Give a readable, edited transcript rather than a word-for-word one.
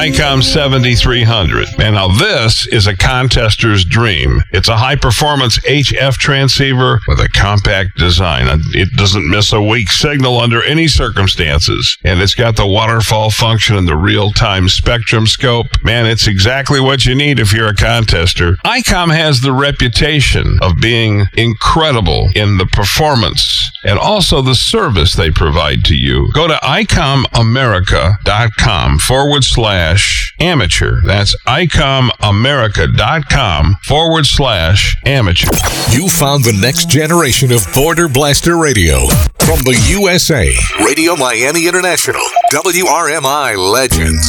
ICOM 7300. And now this is a contester's dream. It's a high-performance HF transceiver with a compact design. It doesn't miss a weak signal under any circumstances. And it's got the waterfall function and the real-time spectrum scope. Man, it's exactly what you need if you're a contester. ICOM has the reputation of being incredible in the performance and also the service they provide to you. Go to ICOMAmerica.com/amateur. That's ICOMAmerica.com/amateur. You found the next generation of Border Blaster Radio. From the USA, Radio Miami International, WRMI Legends.